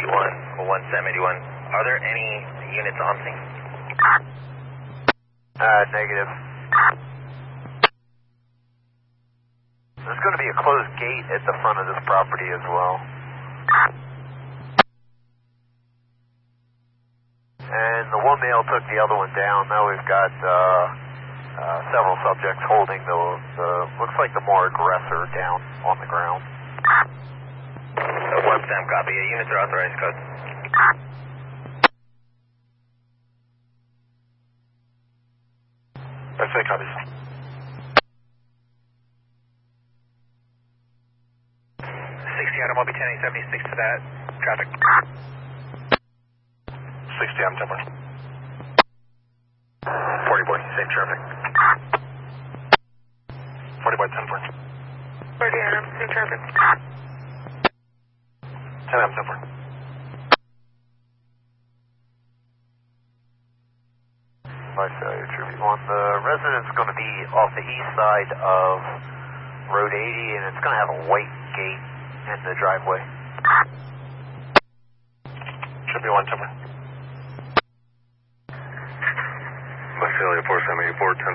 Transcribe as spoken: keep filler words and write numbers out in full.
one, one seventy-one. Are there any units on scene? Uh, negative. There's going to be a closed gate at the front of this property as well. And the one male took the other one down. Now we've got uh, uh, several subjects holding the, the, looks like the more aggressor down on the ground. Uh, one Sam, copy. Uh, units are authorized, code. That's it, copies. sixty Adam, I'll be ten eight seventy-six to that traffic. sixty, I'm temporary. forty boy, same traffic. forty by ten, please. forty Adam, same traffic. ten, I'm temporary. By failure, Tribute one. The resident's going to be off the east side of Road eighty, and it's going to have a white gate in the driveway. Should be one temporary. By failure, four seven eight four, ten